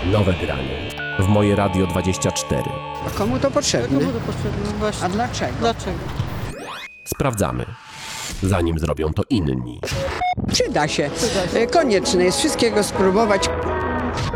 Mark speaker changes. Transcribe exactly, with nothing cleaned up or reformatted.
Speaker 1: Nowe granie w Moje Radio dwadzieścia cztery.
Speaker 2: A komu to potrzebne?
Speaker 3: Komu to potrzebne? Właśnie.
Speaker 2: A dlaczego?
Speaker 3: Dlaczego?
Speaker 1: Sprawdzamy, zanim zrobią to inni.
Speaker 2: Przyda się.
Speaker 3: Przyda się.
Speaker 2: Konieczne jest wszystkiego spróbować.